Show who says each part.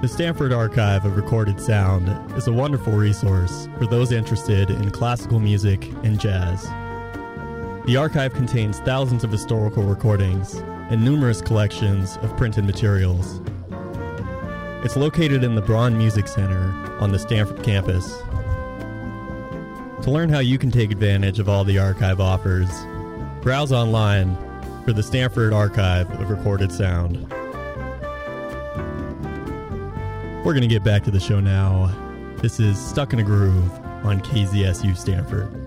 Speaker 1: The Stanford Archive of Recorded Sound is a wonderful resource for those interested in classical music and jazz. The archive contains thousands of historical recordings and numerous collections of printed materials. It's located in the Braun Music Center on the Stanford campus. To learn how you can take advantage of all the archive offers, browse online for the Stanford Archive of Recorded Sound. We're going to get back to the show now. This is Stuck in a Groove on KZSU Stanford.